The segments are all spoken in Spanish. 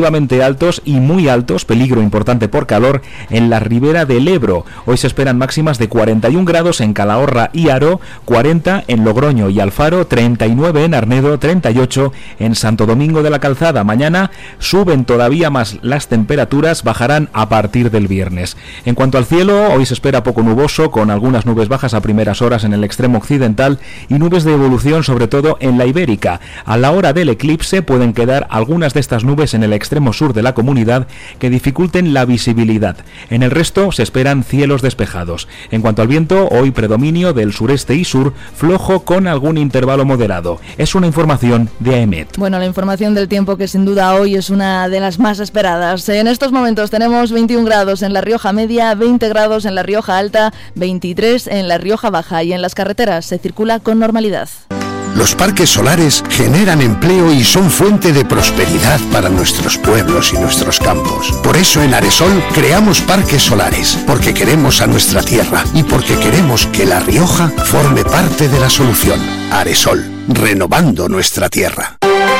altos y muy altos, peligro importante por calor en la ribera del Ebro. Hoy se esperan máximas de 41 grados en Calahorra y Haro, 40 en Logroño y Alfaro, 39 en Arnedo, 38 en Santo Domingo de la Calzada. Mañana suben todavía más las temperaturas, bajarán a partir del viernes. En cuanto al cielo, hoy se espera poco nuboso, con algunas nubes bajas a primeras horas en el extremo occidental y nubes de evolución sobre todo en la Ibérica. A la hora del eclipse pueden quedar algunas de estas nubes en el extremo sur de la comunidad que dificulten la visibilidad. En el resto se esperan cielos despejados. En cuanto al viento, hoy predominio del sureste y sur, flojo con algún intervalo moderado. Es una información de AEMET. Bueno, la información del tiempo que sin duda hoy es una de las más esperadas. En estos momentos tenemos 21 grados en La Rioja Media, 20 grados en La Rioja Alta, 23 en La Rioja Baja, y en las carreteras se circula con normalidad. Los parques solares generan empleo y son fuente de prosperidad para nuestros pueblos y nuestros campos. Por eso en Aresol creamos parques solares, porque queremos a nuestra tierra y porque queremos que La Rioja forme parte de la solución. Aresol, renovando nuestra tierra.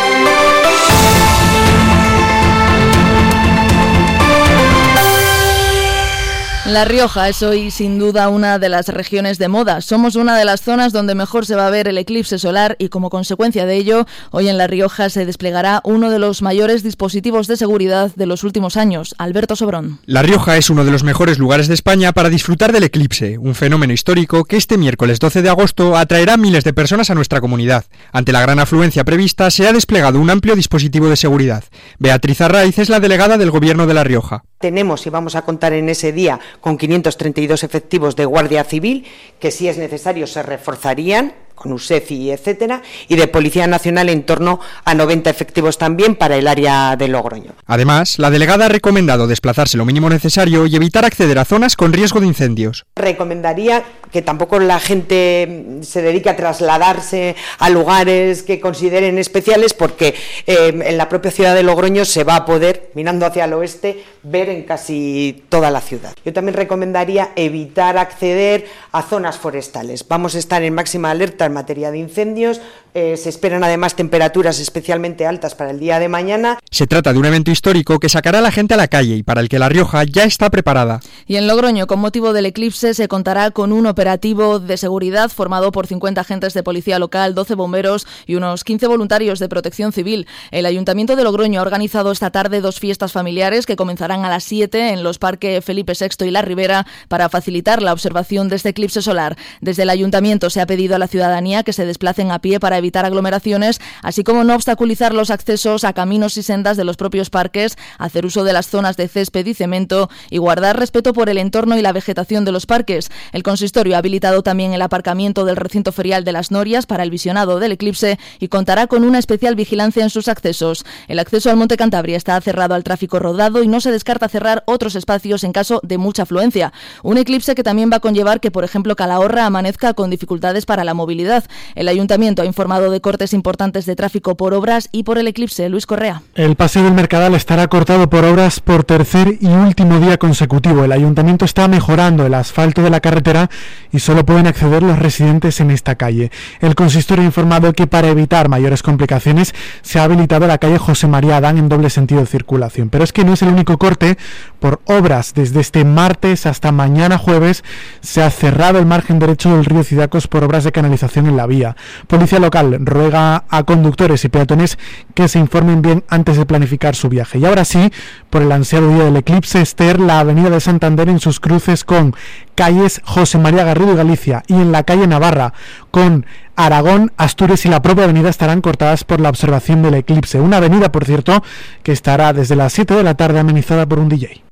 La Rioja es hoy sin duda una de las regiones de moda. Somos una de las zonas donde mejor se va a ver el eclipse solar y como consecuencia de ello, hoy en La Rioja se desplegará uno de los mayores dispositivos de seguridad de los últimos años. Alberto Sobrón. La Rioja es uno de los mejores lugares de España para disfrutar del eclipse, un fenómeno histórico que este miércoles 12 de agosto atraerá a miles de personas a nuestra comunidad. Ante la gran afluencia prevista, se ha desplegado un amplio dispositivo de seguridad. Beatriz Arraiz es la delegada del Gobierno de La Rioja. Tenemos y vamos a contar en ese día con 532 efectivos de Guardia Civil, que si es necesario se reforzarían con USEFI, etcétera, y de Policía Nacional en torno a 90 efectivos también para el área de Logroño. Además, la delegada ha recomendado desplazarse lo mínimo necesario y evitar acceder a zonas con riesgo de incendios. Recomendaría que tampoco la gente se dedique a trasladarse a lugares que consideren especiales, porque en la propia ciudad de Logroño se va a poder, mirando hacia el oeste, ver en casi toda la ciudad. Yo también recomendaría evitar acceder a zonas forestales. Vamos a estar en máxima alerta en materia de incendios. Se esperan además temperaturas especialmente altas para el día de mañana. Se trata de un evento histórico que sacará a la gente a la calle y para el que La Rioja ya está preparada. Y en Logroño, con motivo del eclipse, se contará con un operativo de seguridad formado por 50 agentes de policía local, 12 bomberos y unos 15 voluntarios de protección civil. El Ayuntamiento de Logroño ha organizado esta tarde 2 fiestas familiares que comenzarán a las 7 en los parques Felipe VI y La Ribera para facilitar la observación de este eclipse solar. Desde el Ayuntamiento se ha pedido a la ciudadanía que se desplacen a pie para evitar aglomeraciones, así como no obstaculizar los accesos a caminos y sendas de los propios parques, hacer uso de las zonas de césped y cemento y guardar respeto por el entorno y la vegetación de los parques. El consistorio ha habilitado también el aparcamiento del recinto ferial de Las Norias para el visionado del eclipse y contará con una especial vigilancia en sus accesos. El acceso al Monte Cantabria está cerrado al tráfico rodado y no se descarta cerrar otros espacios en caso de mucha afluencia. Un eclipse que también va a conllevar que, por ejemplo, Calahorra amanezca con dificultades para la movilidad. El Ayuntamiento ha informado de cortes importantes de tráfico por obras y por el eclipse. Luis Correa. El paseo del Mercadal estará cortado por obras por tercer y último día consecutivo. El Ayuntamiento está mejorando el asfalto de la carretera y solo pueden acceder los residentes en esta calle. El consistorio ha informado que para evitar mayores complicaciones se ha habilitado la calle José María Adán en doble sentido de circulación. Pero es que no es el único corte. Por obras, desde este martes hasta mañana jueves se ha cerrado el margen derecho del río Cidacos por obras de canalización en la vía. Policía local ruega a conductores y peatones que se informen bien antes de planificar su viaje. Y ahora sí, por el ansiado día del eclipse, Esther, la avenida de Santander en sus cruces con calles José María Garrido y Galicia y en la calle Navarra con Aragón, Asturias y la propia avenida estarán cortadas por la observación del eclipse. Una avenida, por cierto, que estará desde las 7 de la tarde amenizada por un DJ.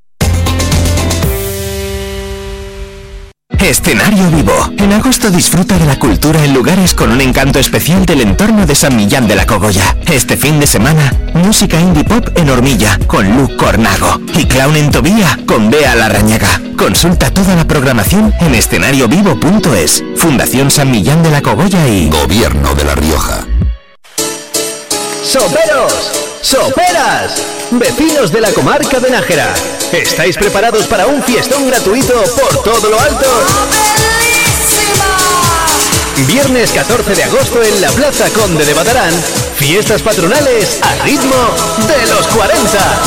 Escenario Vivo. En agosto disfruta de la cultura en lugares con un encanto especial del entorno de San Millán de la Cogolla. Este fin de semana, música indie pop en Hormilla con Luc Cornago y Clown en Tobía con Bea Larrañaga. Consulta toda la programación en escenariovivo.es. Fundación San Millán de la Cogolla y Gobierno de La Rioja. ¡Soperos! ¡Soperas! Vecinos de la comarca de Nájera, ¿estáis preparados para un fiestón gratuito por todo lo alto? Viernes 14 de agosto en la Plaza Conde de Badarán, Fiestas patronales a ritmo de los 40.